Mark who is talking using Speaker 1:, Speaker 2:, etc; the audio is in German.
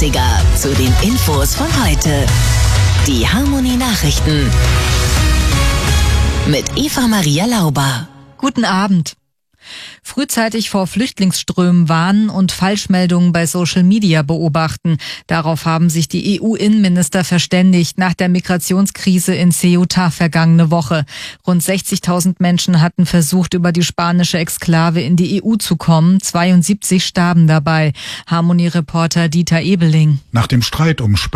Speaker 1: Aufreger zu den Infos von heute. Die Harmonie Nachrichten mit Eva-Maria Lauber.
Speaker 2: Guten Abend. Frühzeitig vor Flüchtlingsströmen warnen und Falschmeldungen bei Social Media beobachten. Darauf haben sich die EU-Innenminister verständigt nach der Migrationskrise in Ceuta vergangene Woche. Rund 60.000 Menschen hatten versucht, über die spanische Exklave in die EU zu kommen. 72 starben dabei. Harmonie-Reporter Dieter Ebeling.
Speaker 3: Nach dem Streit um